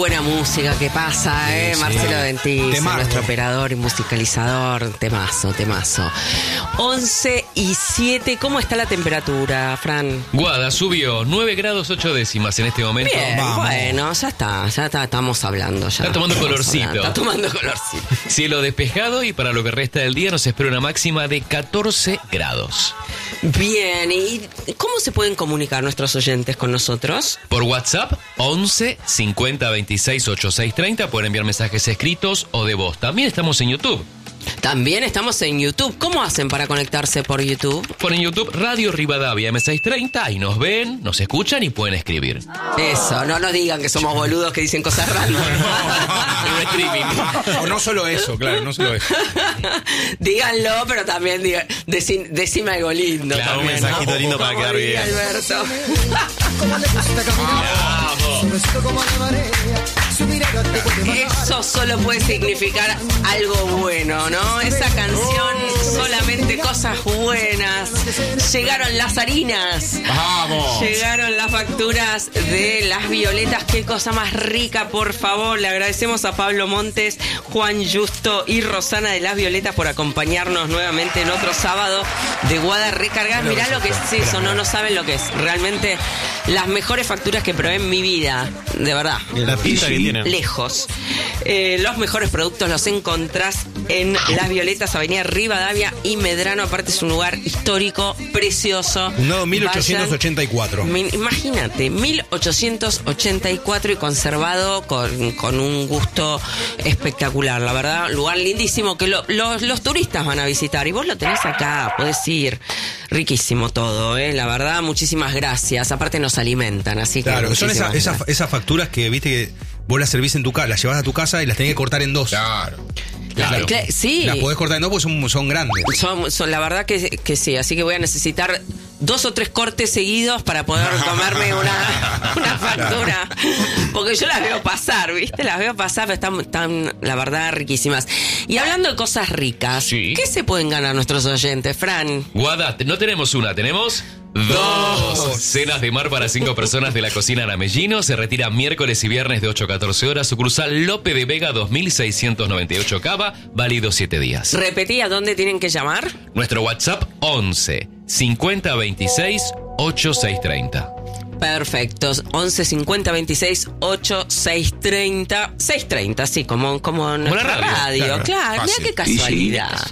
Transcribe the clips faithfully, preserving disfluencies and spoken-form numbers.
buena música que pasa, ¿eh? Sí, Marcelo Ventis, nuestro operador y musicalizador. Temazo, temazo. once y siete, ¿cómo está la temperatura, Fran? Guada subió nueve grados ocho décimas en este momento. Bien, Vamos. bueno, ya está, ya está, estamos hablando. Ya. Está tomando colorcito. Hablando, está tomando colorcito. Cielo despejado y para lo que resta del día nos espera una máxima de catorce grados. Bien, ¿y cómo se pueden comunicar nuestros oyentes con nosotros? Por WhatsApp, once cincuenta veintiséis ochenta y seis treinta, pueden enviar mensajes escritos o de voz. También estamos en YouTube. También estamos en YouTube. ¿Cómo hacen para conectarse por YouTube? Ponen YouTube Radio Rivadavia eme seiscientos treinta y nos ven, nos escuchan y pueden escribir. Eso, no nos digan que somos boludos que dicen cosas random. O no solo eso, claro, no solo eso. Díganlo, pero también digan, deci, decime algo lindo. Claro, también, un mensajito ¿no? lindo para quedar bien. Alberto. Eso solo puede significar algo bueno, ¿no? Esa canción, solamente cosas buenas. Llegaron las harinas. ¡Vamos! Llegaron las facturas de las violetas. Qué cosa más rica, por favor. Le agradecemos a Pablo Montes, Juan Justo y Rosana de las Violetas por acompañarnos nuevamente en otro sábado de Guada Recargadas. Mirá lo que es eso, no, no saben lo que es. Realmente las mejores facturas que probé en mi vida, de verdad. La pinta que tienen. Lejos. Eh, los mejores productos los encontrás en Las Violetas, Avenida Rivadavia y Medrano. Aparte es un lugar histórico, precioso. No, mil ochocientos ochenta y cuatro. Vayan, imagínate, mil ochocientos ochenta y cuatro y conservado con, con un gusto espectacular. La verdad, lugar lindísimo que lo, lo, los turistas van a visitar. Y vos lo tenés acá, podés ir. Riquísimo todo, ¿eh? La verdad, muchísimas gracias. Aparte nos alimentan, así que... Claro, son esas, esas, esas facturas que, viste, que vos las servís en tu casa, las llevas a tu casa y las tenés que cortar en dos. Claro. Claro. Claro. Sí. Las podés cortar en dos porque son, son grandes. Son, son, la verdad que, que sí, así que voy a necesitar dos o tres cortes seguidos para poder comerme una, una factura. Porque yo las veo pasar, ¿viste? Las veo pasar, pero están, están, la verdad, riquísimas. Y hablando de cosas ricas, sí. ¿Qué se pueden ganar nuestros oyentes, Fran? Guada, no tenemos una, tenemos... Dos. Dos cenas de mar para cinco personas de la cocina Namellino. Se retira miércoles y viernes de ocho a catorce horas. Sucursal Lope de Vega dos mil seiscientos noventa y ocho Cava. Válido siete días. Repetí, ¿a dónde tienen que llamar? Nuestro WhatsApp once cincuenta veintiséis ochenta y seis treinta. Perfecto, once cincuenta veintiséis ochenta y seis treinta. seiscientos treinta, sí, como, como en nuestra radio. radio. Claro, claro, mira qué casualidad.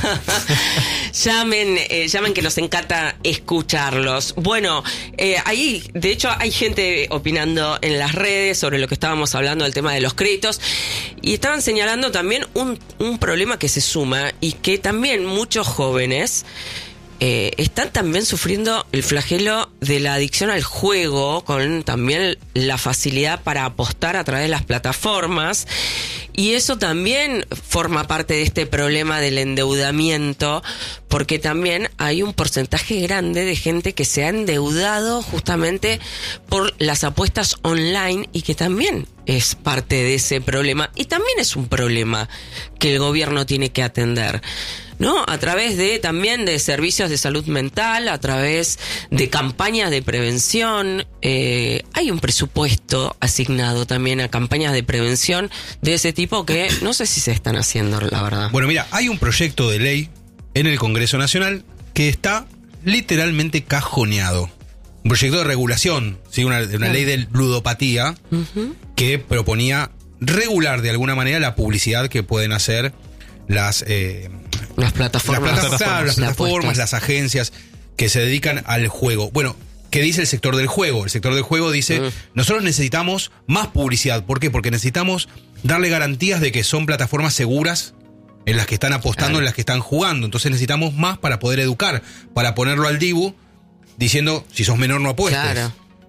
llamen, eh, llamen que nos encanta escucharlos. Bueno, eh, ahí, de hecho, hay gente opinando en las redes sobre lo que estábamos hablando del tema de los créditos. Y estaban señalando también un, un problema que se suma y que también muchos jóvenes... Eh, están también sufriendo el flagelo de la adicción al juego, con también la facilidad para apostar a través de las plataformas, y eso también forma parte de este problema del endeudamiento, porque también hay un porcentaje grande de gente que se ha endeudado justamente por las apuestas online y que también es parte de ese problema, y también es un problema que el gobierno tiene que atender, ¿no? A través de también de servicios de salud mental, a través de campañas de prevención. Eh, hay un presupuesto asignado también a campañas de prevención de ese tipo que no sé si se están haciendo, la verdad. Bueno, mira, hay un proyecto de ley en el Congreso Nacional que está literalmente cajoneado. Un proyecto de regulación, ¿sí? una, una ley de ludopatía uh-huh. que proponía regular de alguna manera la publicidad que pueden hacer las... Eh, Las plataformas. Las plataformas, claro, las, plataformas las agencias que se dedican al juego. Bueno, ¿qué dice el sector del juego? El sector del juego dice, mm. nosotros necesitamos más publicidad. ¿Por qué? Porque necesitamos darle garantías de que son plataformas seguras en las que están apostando, claro. en las que están jugando. Entonces necesitamos más para poder educar, para ponerlo al dibu, diciendo, si sos menor no apuestes. Claro.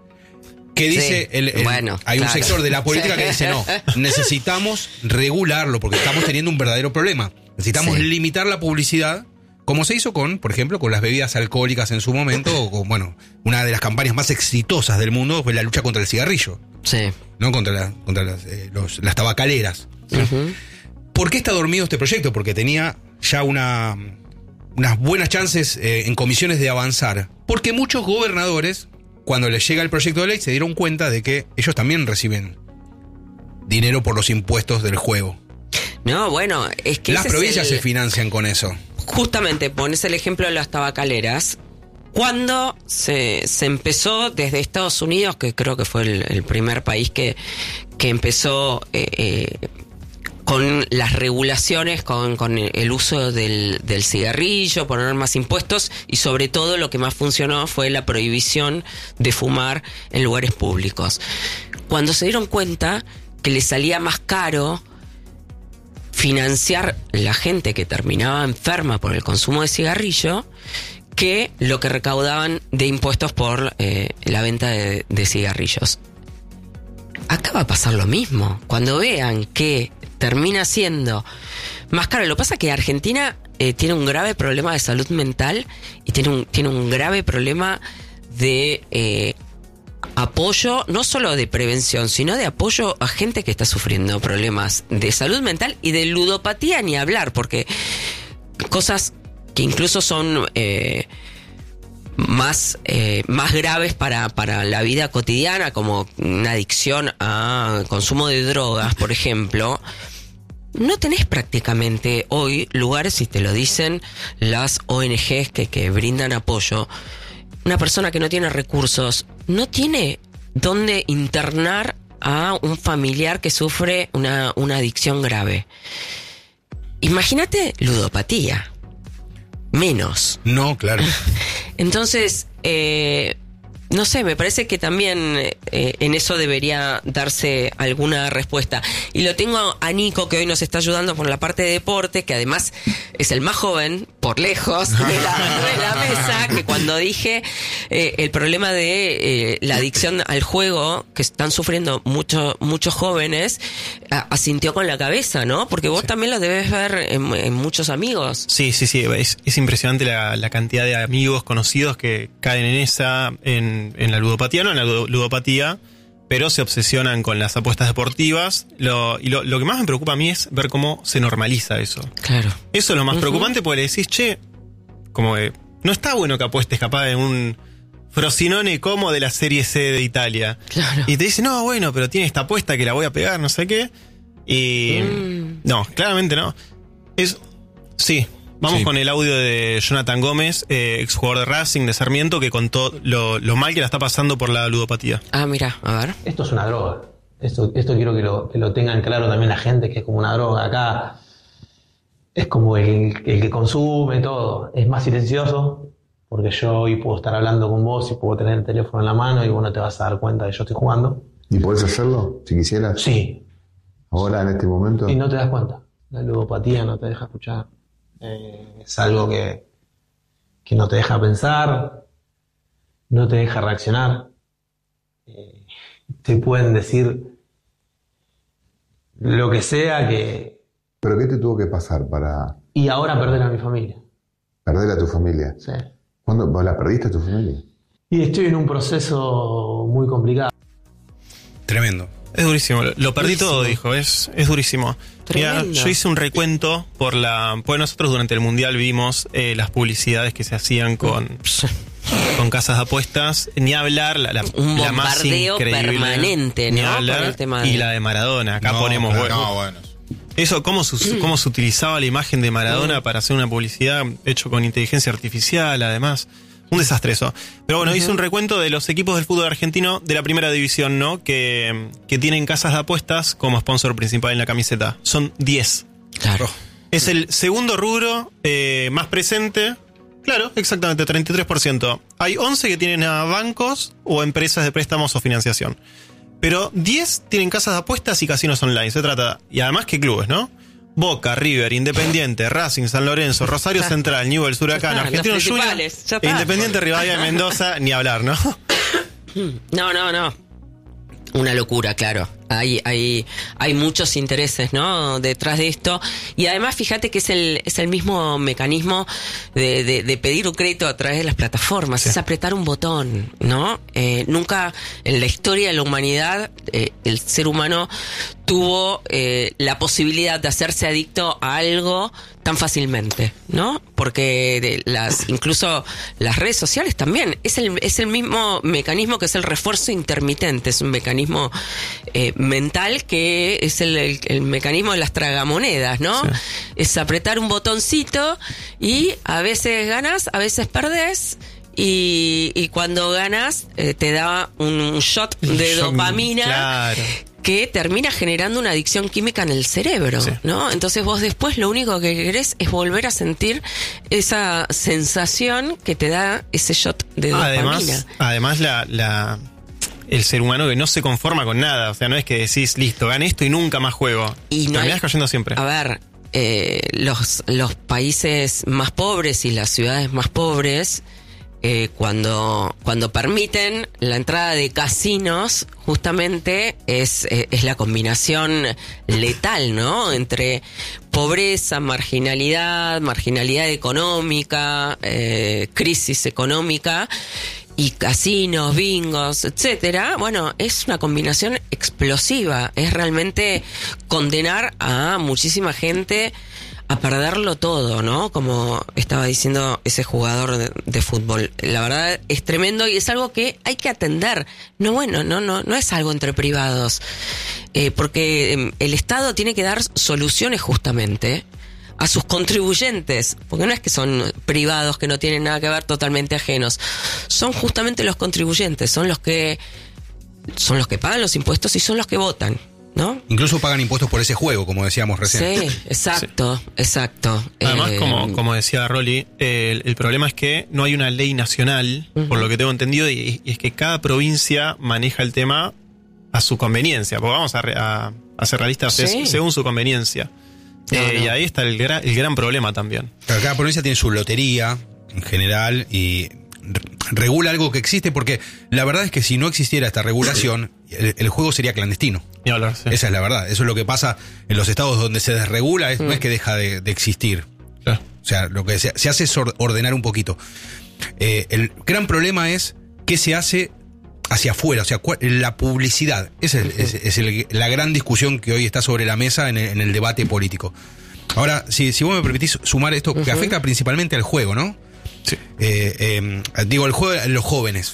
¿Qué dice? Sí, el, el, bueno, hay claro. un sector de la política que dice, no, necesitamos regularlo porque estamos teniendo un verdadero problema. Necesitamos sí. limitar la publicidad, como se hizo con, por ejemplo, con las bebidas alcohólicas en su momento, o con, bueno, una de las campañas más exitosas del mundo fue la lucha contra el cigarrillo. Sí. ¿No? Contra, la, contra las, eh, los, las tabacaleras. Uh-huh. ¿Por qué está dormido este proyecto? Porque tenía ya una, unas buenas chances eh, en comisiones de avanzar. Porque muchos gobernadores, cuando les llega el proyecto de ley, se dieron cuenta de que ellos también reciben dinero por los impuestos del juego. No, bueno, es que las provincias el... se financian con eso. Justamente, pones el ejemplo de las tabacaleras. Cuando se, se empezó desde Estados Unidos, que creo que fue el, el primer país que, que empezó eh, eh, con las regulaciones, con, con el uso del, del cigarrillo, poner más impuestos, y sobre todo lo que más funcionó fue la prohibición de fumar en lugares públicos. Cuando se dieron cuenta que les salía más caro financiar la gente que terminaba enferma por el consumo de cigarrillo que lo que recaudaban de impuestos por eh, la venta de, de cigarrillos. Acá va a pasar lo mismo. Cuando vean que termina siendo más caro. Lo que pasa es que Argentina eh, tiene un grave problema de salud mental y tiene un, tiene un grave problema de eh, apoyo, no solo de prevención, sino de apoyo a gente que está sufriendo problemas de salud mental y de ludopatía, ni hablar, porque cosas que incluso son eh, más, eh, más graves para, para la vida cotidiana, como una adicción a consumo de drogas, por ejemplo. No tenés prácticamente hoy lugares, y te lo dicen las O N Ges que, que brindan apoyo. Una persona que no tiene recursos no tiene dónde internar a un familiar que sufre una, una adicción grave. Imagínate ludopatía. Menos. No, claro. Entonces, eh, no sé, me parece que también eh, en eso debería darse alguna respuesta. Y lo tengo a Nico, que hoy nos está ayudando por la parte de deporte, que además es el más joven, por lejos, de la, de la mesa, que cuando dije eh, el problema de eh, la adicción al juego, que están sufriendo mucho, muchos jóvenes, a, asintió con la cabeza, ¿no? Porque vos sí. también lo debes ver en, en muchos amigos. Sí, sí, sí, es, es impresionante la, la cantidad de amigos conocidos que caen en esa, en, en la ludopatía, no en la ludopatía, pero se obsesionan con las apuestas deportivas. Lo, y lo, lo que más me preocupa a mí es ver cómo se normaliza eso. Claro. Eso es lo más uh-huh. preocupante, porque le decís, che, como que no está bueno que apuestes capaz en un Frosinone como de la Serie C de Italia. Claro. Y te dicen, no, bueno, pero tiene esta apuesta que la voy a pegar, no sé qué. Y mm. no, claramente no. Es sí. Vamos sí. con el audio de Jonathan Gómez, eh, exjugador de Racing, de Sarmiento, que contó lo, lo mal que la está pasando por la ludopatía. Ah, mira, a ver. Esto es una droga. Esto, esto quiero que lo, que lo tengan claro también la gente, que es como una droga. Acá es como el, el que consume todo. Es más silencioso, porque yo hoy puedo estar hablando con vos y puedo tener el teléfono en la mano y vos no te vas a dar cuenta de que yo estoy jugando. ¿Y podés hacerlo, si quisieras? Sí. ¿Ahora, en este momento? Y no te das cuenta. La ludopatía no te deja escuchar. Eh, es algo que, que no te deja pensar, no te deja reaccionar. Eh, te pueden decir lo que sea que... ¿Pero qué te tuvo que pasar para...? Y ahora perder a mi familia. ¿Perder a tu familia? Sí. ¿Cuándo vos la perdiste a tu familia? Y estoy en un proceso muy complicado. Tremendo. Es durísimo, lo perdí durísimo. todo, dijo, es, es durísimo. Mira, yo hice un recuento por la... Pues nosotros durante el Mundial vimos eh, las publicidades que se hacían con, con casas de apuestas, ni hablar, la, la, un la más increíble, permanente, ni ¿no? hablar, el tema de... y la de Maradona, acá no, ponemos pero, bueno. No, bueno. Eso, cómo, su, cómo se utilizaba la imagen de Maradona mm. para hacer una publicidad hecho con inteligencia artificial, además... Un desastre eso. Pero bueno, uh-huh. hice un recuento de los equipos del fútbol argentino de la primera división, ¿no? Que, que tienen casas de apuestas como sponsor principal en la camiseta. Son diez. Claro. Es el segundo rubro eh, más presente. Claro, exactamente, treinta y tres por ciento. Hay once que tienen a bancos o empresas de préstamos o financiación. Pero diez tienen casas de apuestas y casinos online. Se trata, y además que clubes, ¿no? Boca, River, Independiente, Racing, San Lorenzo, Rosario Central, Newell's, Huracán, Argentinos Juniors, Independiente, Rivadavia, Mendoza, ni hablar, ¿no? No, no, no. Una locura, claro. Hay, hay, hay muchos intereses, ¿no? Detrás de esto. Y además, fíjate que es el, es el mismo mecanismo de, de, de pedir un crédito a través de las plataformas. Sí. Es apretar un botón, ¿no? Eh, nunca en la historia de la humanidad eh, el ser humano tuvo eh, la posibilidad de hacerse adicto a algo tan fácilmente, ¿no? Porque de las, incluso las redes sociales también es el, es el mismo mecanismo que es el refuerzo intermitente. Es un mecanismo eh, mental que es el, el, el mecanismo de las tragamonedas, ¿no? Sí. Es apretar un botoncito y a veces ganas, a veces perdés. Y, y cuando ganas, eh, te da un shot de Yo, dopamina claro. que termina generando una adicción química en el cerebro, sí. ¿no? Entonces vos después lo único que querés es volver a sentir esa sensación que te da ese shot de además, dopamina. Además, la, la, el ser humano que no se conforma con nada. O sea, no es que decís, listo, gané esto y nunca más juego. Y no terminás hay, cayendo siempre. A ver, eh, los, los países más pobres y las ciudades más pobres... Eh, cuando, cuando permiten la entrada de casinos, justamente es, eh, es la combinación letal, ¿no? Entre pobreza, marginalidad, marginalidad económica, eh, crisis económica y casinos, bingos, etcétera. Bueno, es una combinación explosiva. Es realmente condenar a muchísima gente a perderlo todo, ¿no? Como estaba diciendo ese jugador de, de fútbol. La verdad es tremendo y es algo que hay que atender. No, bueno, no, no, no es algo entre privados. Eh, porque eh, el Estado tiene que dar soluciones justamente a sus contribuyentes, porque no es que son privados que no tienen nada que ver, totalmente ajenos. Son justamente los contribuyentes, son los que son los que pagan los impuestos y son los que votan, ¿no? Incluso pagan impuestos por ese juego, como decíamos recién. Sí, exacto, sí. exacto. Además, eh, como, como decía Rolly, el, el problema es que no hay una ley nacional, uh-huh. por lo que tengo entendido, y, y es que cada provincia maneja el tema a su conveniencia, porque vamos a, a, a ser realistas, sí. es, según su conveniencia. No, eh, no. Y ahí está el, gra, el gran problema también. Pero cada provincia tiene su lotería, en general, y regula algo que existe, porque la verdad es que si no existiera esta regulación, el, el juego sería clandestino. Y hablar, sí. Esa es la verdad. Eso es lo que pasa en los estados donde se desregula, es, mm. no es que deja de, de existir. Sí. O sea, lo que se, se hace es ordenar un poquito. Eh, el gran problema es qué se hace hacia afuera, o sea, la publicidad. Esa es, es, es el, la gran discusión que hoy está sobre la mesa en el, en el debate político. Ahora, si, si vos me permitís sumar esto, uh-huh. que afecta principalmente al juego, ¿no? Sí. Eh, eh, digo, el juego de los jóvenes.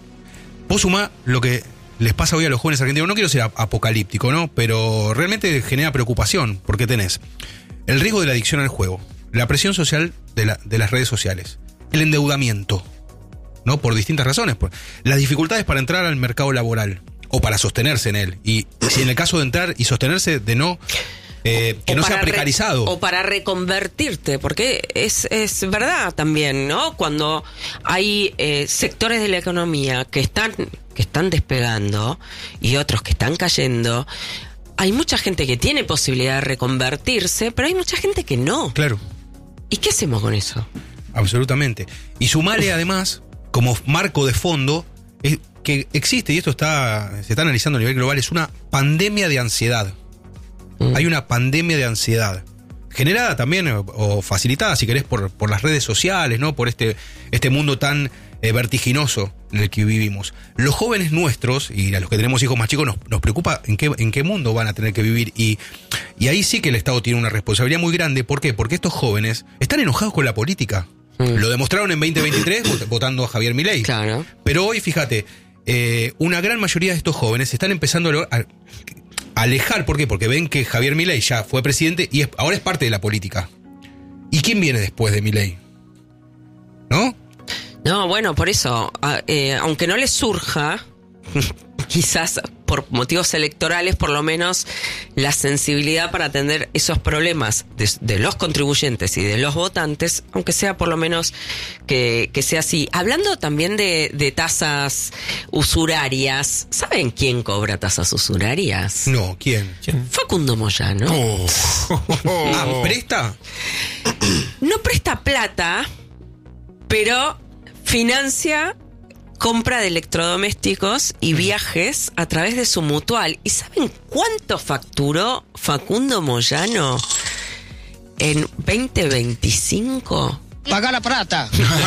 Vos sumá lo que les pasa hoy a los jóvenes argentinos. No quiero ser apocalíptico, ¿no? Pero realmente genera preocupación, porque tenés el riesgo de la adicción al juego, la presión social de, la, de las redes sociales, el endeudamiento, ¿no? Por distintas razones. Por las dificultades para entrar al mercado laboral o para sostenerse en él. Y si en el caso de entrar y sostenerse, de no... Eh, que o no sea precarizado. Re, o para reconvertirte, porque es, es verdad también, ¿no? Cuando hay eh, sectores de la economía que están, que están despegando y otros que están cayendo, hay mucha gente que tiene posibilidad de reconvertirse, pero hay mucha gente que no. Claro. ¿Y qué hacemos con eso? Absolutamente. Y sumale además, como marco de fondo, es que existe, y esto está se está analizando a nivel global, es una pandemia de ansiedad. Hay una pandemia de ansiedad, generada también o, o facilitada, si querés, por, por las redes sociales, ¿no? Por este, este mundo tan eh, vertiginoso en el que vivimos. Los jóvenes nuestros, y a los que tenemos hijos más chicos, nos, nos preocupa en qué, en qué mundo van a tener que vivir. Y, y ahí sí que el Estado tiene una responsabilidad muy grande. ¿Por qué? Porque estos jóvenes están enojados con la política. Mm. Lo demostraron en veinte veintitrés vot, votando a Javier Milei. Claro. Pero hoy, fíjate, eh, una gran mayoría de estos jóvenes están empezando a... a alejar, ¿por qué? Porque ven que Javier Milei ya fue presidente y es, ahora es parte de la política. ¿Y quién viene después de Milei? ¿No? No, bueno, por eso, eh, aunque no les surja, quizás por motivos electorales, por lo menos la sensibilidad para atender esos problemas de, de los contribuyentes y de los votantes, aunque sea por lo menos que, que sea así. Hablando también de, de tasas usurarias, ¿saben quién cobra tasas usurarias? No, ¿quién? ¿Quién? Facundo Moyano. Oh. Ah, ¿presta? No presta plata, pero financia compra de electrodomésticos y viajes a través de su mutual. ¿Y saben cuánto facturó Facundo Moyano en veinte veinticinco? Paga la plata.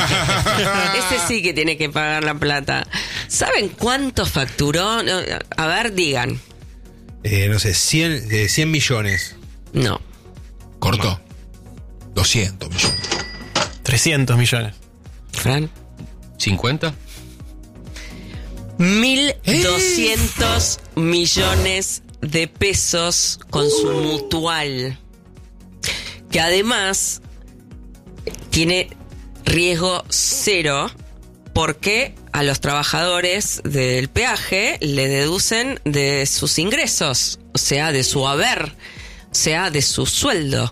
Ese sí que tiene que pagar la plata. ¿Saben cuánto facturó? A ver, digan. Eh, no sé, cien, eh, cien millones. No. ¿Corto? doscientos millones. trescientos millones. ¿Fran? ¿cincuenta? mil doscientos millones de pesos con su mutual, que además tiene riesgo cero porque a los trabajadores del peaje le deducen de sus ingresos, o sea, de su haber, o sea, de su sueldo.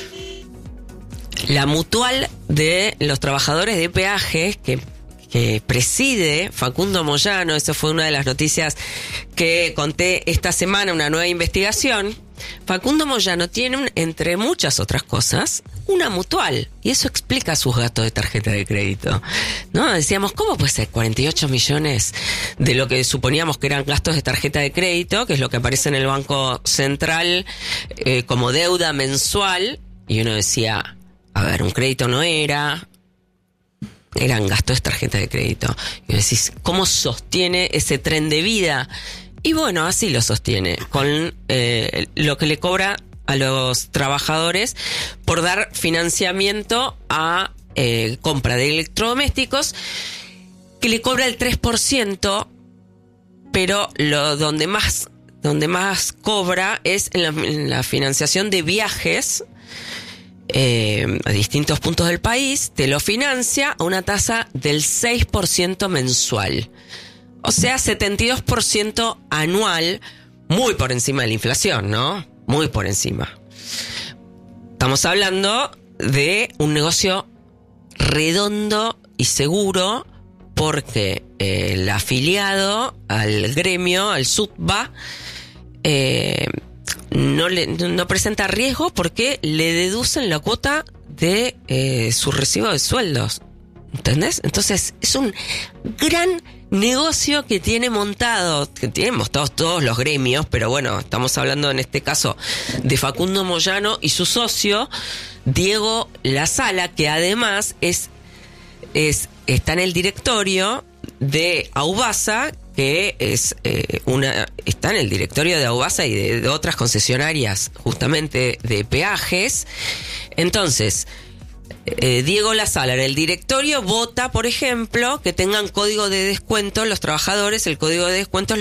La mutual de los trabajadores de peaje que, que preside Facundo Moyano, eso fue una de las noticias que conté esta semana, una nueva investigación. Facundo Moyano tiene, un, entre muchas otras cosas, una mutual, y eso explica sus gastos de tarjeta de crédito, ¿no? Decíamos, ¿cómo puede ser cuarenta y ocho millones de lo que suponíamos que eran gastos de tarjeta de crédito, que es lo que aparece en el Banco Central eh, como deuda mensual? Y uno decía, a ver, un crédito no era, eran gastos de tarjeta de crédito. Y decís, ¿cómo sostiene ese tren de vida? Y bueno, así lo sostiene, con eh, lo que le cobra a los trabajadores por dar financiamiento a eh, compra de electrodomésticos, que le cobra el tres por ciento, pero lo donde más, donde más cobra es en la, en la financiación de viajes eh, a distintos puntos del país. Te lo financia a una tasa del seis por ciento mensual. O sea, setenta y dos por ciento anual, muy por encima de la inflación, ¿no? Muy por encima. Estamos hablando de un negocio redondo y seguro porque eh, el afiliado al gremio, al SUTBA, eh, no, le, no presenta riesgo porque le deducen la cuota de eh, su recibo de sueldos. ¿Entendés? Entonces, es un gran negocio que tiene montado, que tienen montados todos los gremios, pero bueno, estamos hablando en este caso de Facundo Moyano y su socio, Diego La Sala, que además es, es está en el directorio de Aubasa, que es eh, una está en el directorio de Aubasa y de, de otras concesionarias justamente de peajes. Entonces, Eh, Diego La Sala, el directorio vota, por ejemplo, que tengan código de descuento los trabajadores, el código de descuento